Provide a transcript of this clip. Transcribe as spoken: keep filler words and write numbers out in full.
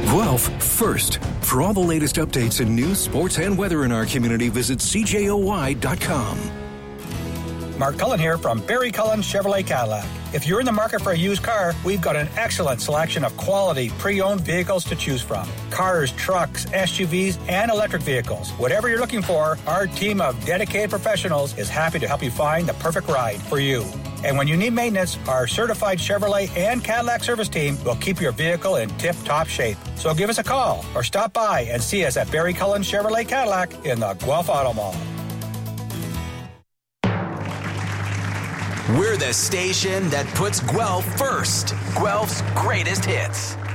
Guelph first. For all the latest updates in news, sports, and weather in our community, visit C J O Y dot com. Mark Cullen here from Barry Cullen Chevrolet Cadillac. If you're in the market for a used car, we've got an excellent selection of quality pre-owned vehicles to choose from. Cars, trucks, S U Vs, and electric vehicles. Whatever you're looking for, our team of dedicated professionals is happy to help you find the perfect ride for you. And when you need maintenance, our certified Chevrolet and Cadillac service team will keep your vehicle in tip-top shape. So give us a call or stop by and see us at Barry Cullen Chevrolet Cadillac in the Guelph Auto Mall. We're the station that puts Guelph first. Guelph's greatest hits.